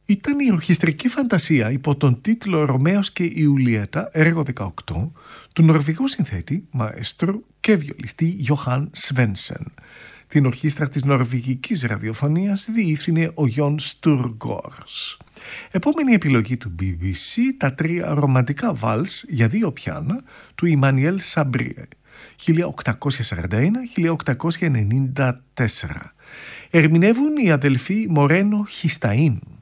Ήταν η ορχιστρική φαντασία υπό τον τίτλο «Ρωμαίος και Ιουλιέτα», έργο 18, του νορβηγού συνθέτη, μαέστρου και βιολιστή Γιωχάν Σβένσεν. Την ορχήστρα της νορβηγικής ραδιοφωνίας διεύθυνε ο Γιον Στουργκόρς. Επόμενη επιλογή του BBC, τα 3 ρομαντικά βάλς για 2 πιάνα του Ιμανουέλ Σαμπριέ, 1841-1894. Ερμηνεύουν οι αδελφοί Μορένο Χισταΐν.